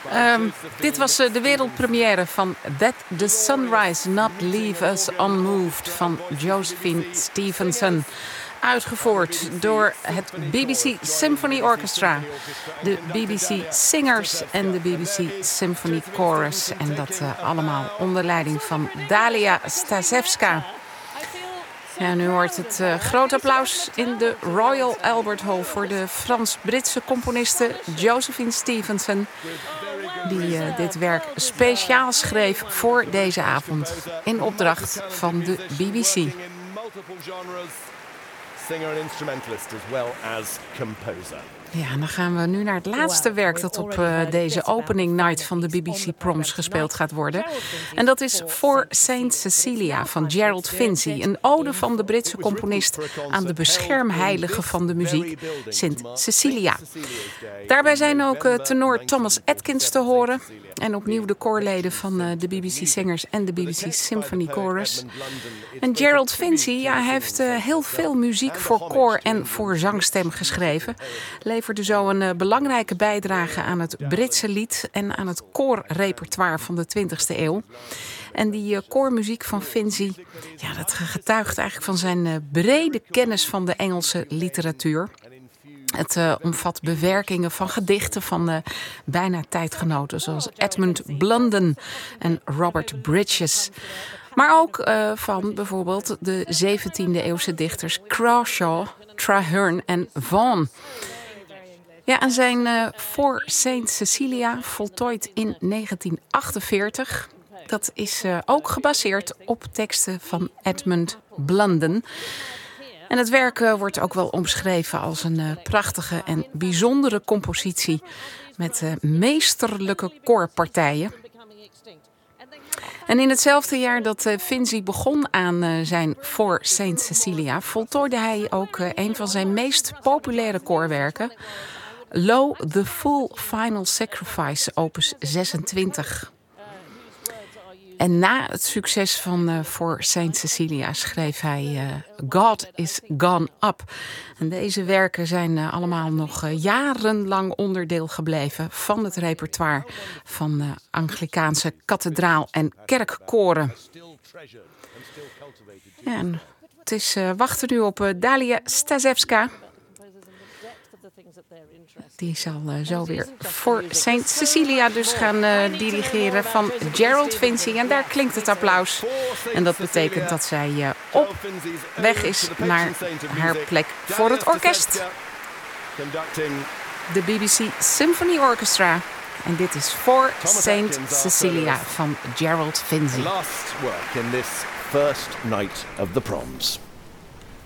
Dit was de wereldpremière van That the Sunrise Not Leave Us Unmoved van Josephine Stevenson. Uitgevoerd door het BBC Symphony Orchestra, de BBC Singers en de BBC Symphony Chorus. En dat allemaal onder leiding van Dalia Stasevska. Ja, nu hoort het groot applaus in de Royal Albert Hall voor de Frans-Britse componiste Josephine Stevenson, die dit werk speciaal schreef voor deze avond in opdracht van de BBC. Singer and instrumentalist as well as composer. Ja, dan gaan we nu naar het laatste werk dat op deze opening night van de BBC Proms gespeeld gaat worden. En dat is For Saint Cecilia van Gerald Finzi. Een ode van de Britse componist aan de beschermheilige van de muziek, Sint Cecilia. Daarbij zijn ook tenor Thomas Atkins te horen. En opnieuw de koorleden van de BBC Singers en de BBC Symphony Chorus. En Gerald Finzi, ja, hij heeft heel veel muziek voor koor en voor zangstem geschreven. Leverde zo een belangrijke bijdrage aan het Britse lied en aan het koorrepertoire van de 20e eeuw. En die koormuziek van Finzi, ja, dat getuigt eigenlijk van zijn brede kennis van de Engelse literatuur. Het omvat bewerkingen van gedichten van bijna tijdgenoten zoals Edmund Blunden en Robert Bridges. Maar ook van bijvoorbeeld de 17e eeuwse dichters Crawshaw, Traherne en Vaughan. Ja, en zijn For Saint Cecilia, voltooid in 1948. Dat is ook gebaseerd op teksten van Edmund Blunden. En het werk wordt ook wel omschreven als een prachtige en bijzondere compositie met meesterlijke koorpartijen. En in hetzelfde jaar dat Finzi begon aan zijn For Saint Cecilia, voltooide hij ook een van zijn meest populaire koorwerken, Lo the Full Final Sacrifice, opus 26. En na het succes van For Saint Cecilia schreef hij God is Gone Up. En deze werken zijn allemaal nog jarenlang onderdeel gebleven van het repertoire van Anglicaanse kathedraal- en kerkkoren. Ja, en het is wachten nu op Dalia Stasevska. Die zal zo weer voor Saint Cecilia dus gaan dirigeren van Gerald Finzi. En daar klinkt het applaus. En dat betekent dat zij op weg is naar haar plek voor het orkest. De BBC Symphony Orchestra. En dit is For Saint Cecilia van Gerald Finzi. Last work in this first night of the Proms.